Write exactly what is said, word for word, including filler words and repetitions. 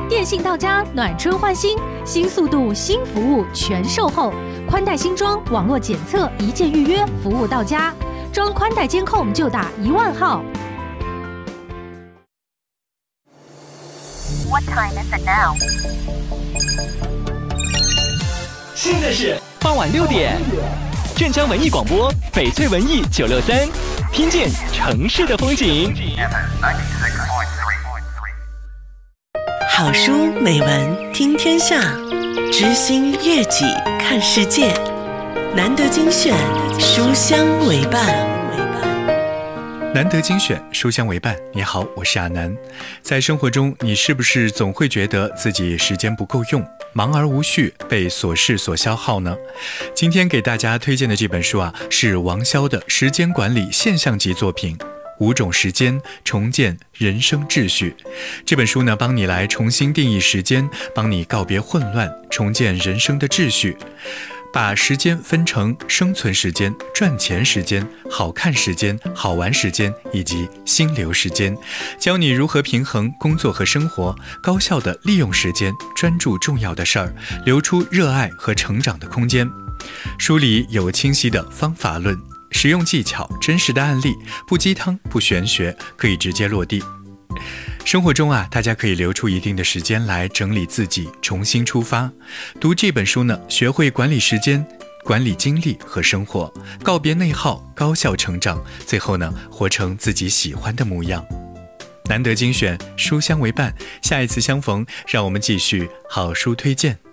电信到家，暖春换新，新速度、新服务全售后，宽带新装，网络检测，一键预约，服务到家。装宽带监控就打一万号。 What time is it now? 现在是傍晚六点，镇江文艺广播，翡翠文艺九六三，听见城市的风景。 好书美文听天下，知心悦己看世界。难得精选，书香为伴。 难得精选，书香为伴。你好，我是阿南。在生活中，你是不是总会觉得自己时间不够用，忙而无序，被琐事所消耗呢？今天给大家推荐的这本书啊，是王潇的时间管理现象级作品《五种时间，重建人生秩序》。这本书呢，帮你来重新定义时间，帮你告别混乱，重建人生的秩序。把时间分成生存时间、赚钱时间、好看时间、好玩时间以及心流时间，教你如何平衡工作和生活，高效地利用时间，专注重要的事儿，留出热爱和成长的空间。书里有清晰的方法论、实用技巧、真实的案例，不鸡汤不玄学，可以直接落地。生活中啊，大家可以留出一定的时间来整理自己，重新出发。读这本书呢，学会管理时间，管理精力和生活，告别内耗，高效成长，最后呢，活成自己喜欢的模样。难得精选，书香为伴，下一次相逢，让我们继续好书推荐。